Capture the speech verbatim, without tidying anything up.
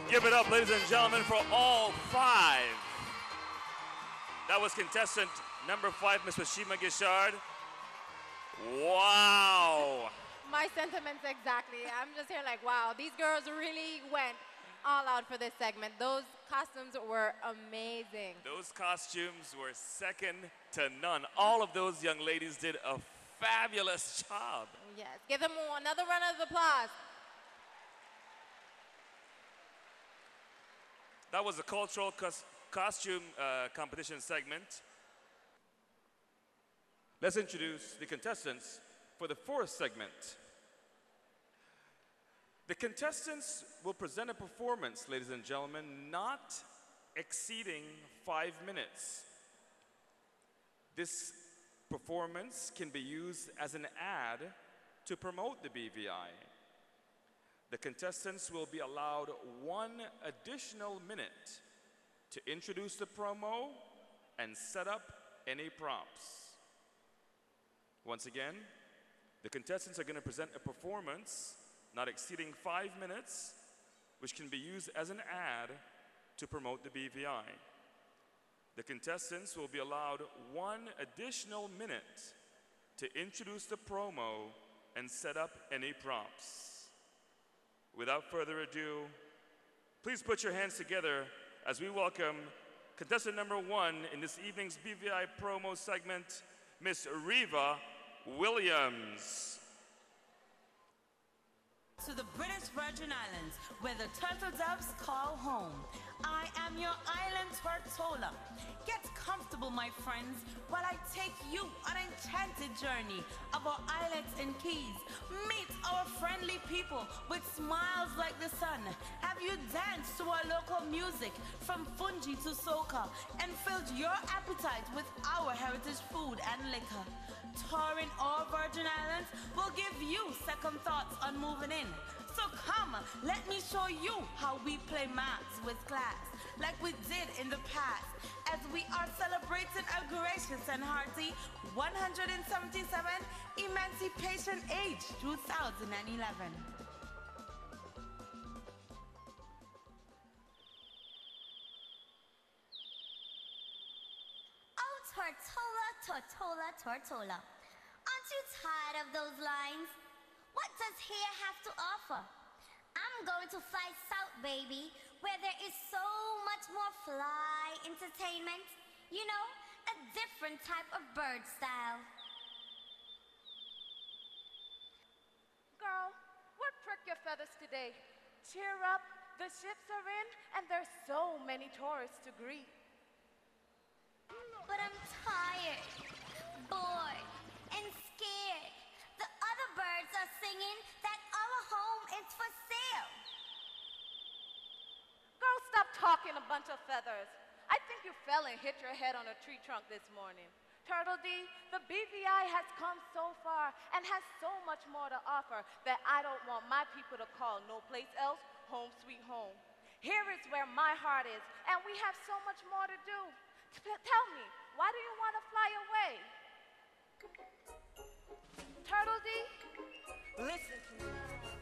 Give it up, ladies and gentlemen, for all five. That was contestant number five, Miss Washima Gishard. Wow. My sentiments exactly. I'm just here like, wow, these girls really went all out for this segment. Those costumes were amazing. Those costumes were second to none. All of those young ladies did a fabulous job. Yes, give them another round of applause. That was a cultural cos costume uh, competition segment. Let's introduce the contestants for the fourth segment. The contestants will present a performance, ladies and gentlemen, not exceeding five minutes. This performance can be used as an ad to promote the B V I. The contestants will be allowed one additional minute to introduce the promo and set up any props. Once again, the contestants are going to present a performance not exceeding five minutes, which can be used as an ad to promote the B V I. The contestants will be allowed one additional minute to introduce the promo and set up any props. Without further ado, please put your hands together as we welcome contestant number one in this evening's B V I promo segment, Miss Reva Williams. To the British Virgin Islands, where the turtle doves call home. I am your island Tortola. Get comfortable, my friends, while I take you on an enchanted journey of our islets and keys. Meet our friendly people with smiles like the sun. Have you danced to our local music from Fungi to soca and filled your appetite with our heritage food and liquor? Touring our Virgin Islands will give you second thoughts on moving in. So come, let me show you how we play maths with class, like we did in the past, as we are celebrating a gracious and hearty one hundred seventy-seven Emancipation Age two thousand eleven. Oh, Tortola, Tortola, Tortola. Aren't you tired of those lines? What does here have to offer? I'm going to fly south, baby, where there is so much more fly entertainment. You know, a different type of bird style. Girl, what pricked your feathers today? Cheer up, the ships are in, and there's so many tourists to greet. But I'm tired, bored, and scared. The other birds are singing that our home is for sale. Girl, stop talking a bunch of feathers. I think you fell and hit your head on a tree trunk this morning. Turtle D, the B V I has come so far and has so much more to offer that I don't want my people to call no place else home sweet home. Here is where my heart is, and we have so much more to do. T- tell me, why do you want to fly away? Turtle D? Listen to me.